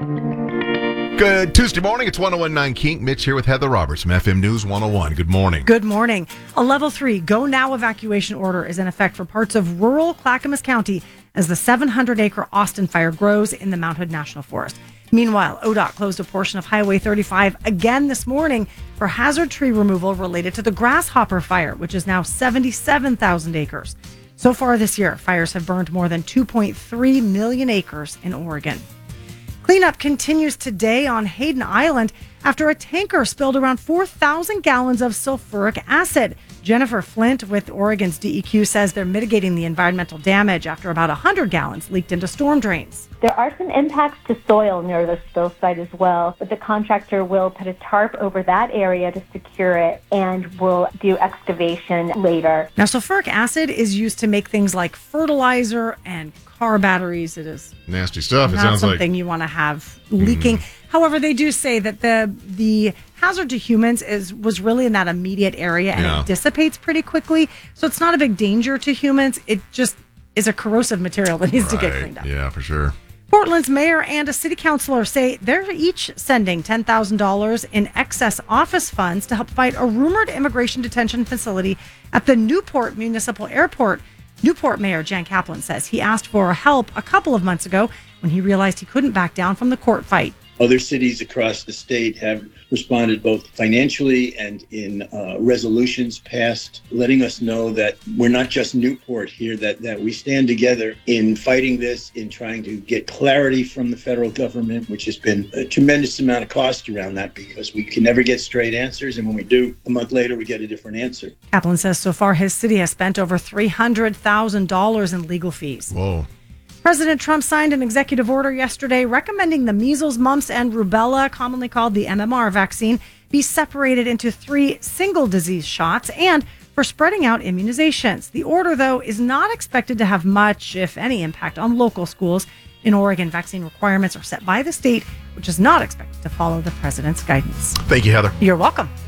Good Tuesday morning. It's 101.9 Kink. Mitch here with Heather Roberts from FM News 101. Good morning. Good morning. A level 3 go now evacuation order is in effect for parts of rural Clackamas County as the 700-acre Austin fire grows in the Mount Hood National Forest. Meanwhile, ODOT closed a portion of Highway 35 again this morning for hazard tree removal related to the Grasshopper fire, which is now 77,000 acres. So far this year, fires have burned more than 2.3 million acres in Oregon. Cleanup continues today on Hayden Island after a tanker spilled around 4,000 gallons of sulfuric acid. Jennifer Flint with Oregon's DEQ says they're mitigating the environmental damage after about 100 gallons leaked into storm drains. There are some impacts to soil near the spill site as well, but the contractor will put a tarp over that area to secure it and will do excavation later. Now, sulfuric acid is used to make things like fertilizer and car batteries. It is nasty stuff. It not sounds something you want to have leaking. However, they do say that the hazard to humans was really in that immediate area and it dissipates pretty quickly. So it's not a big danger to humans. It just is a corrosive material that needs to get cleaned up. Yeah, for sure. Portland's mayor and a city councilor say they're each sending $10,000 in excess office funds to help fight a rumored immigration detention facility at the Newport Municipal Airport. Newport Mayor Jan Kaplan says he asked for help a couple of months ago when he realized he couldn't back down from the court fight. Other cities across the state have responded both financially and in resolutions passed, letting us know that we're not just Newport here, that we stand together in fighting this, in trying to get clarity from the federal government, which has been a tremendous amount of cost around that because we can never get straight answers. And when we do, a month later, we get a different answer. Kaplan says so far his city has spent over $300,000 in legal fees. Whoa. President Trump signed an executive order yesterday recommending the measles, mumps, and rubella, commonly called the MMR vaccine, be separated into 3 single disease shots and for spreading out immunizations. The order, though, is not expected to have much, if any, impact on local schools. In Oregon, vaccine requirements are set by the state, which is not expected to follow the president's guidance. Thank you, Heather. You're welcome.